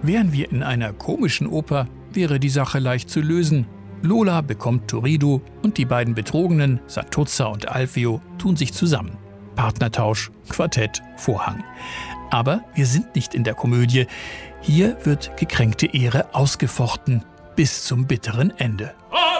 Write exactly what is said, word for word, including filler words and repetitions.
Wären wir in einer komischen Oper, wäre die Sache leicht zu lösen. Lola bekommt Turridu und die beiden Betrogenen, Santuzza und Alfio, tun sich zusammen. Partnertausch, Quartett, Vorhang. Aber wir sind nicht in der Komödie. Hier wird gekränkte Ehre ausgefochten bis zum bitteren Ende.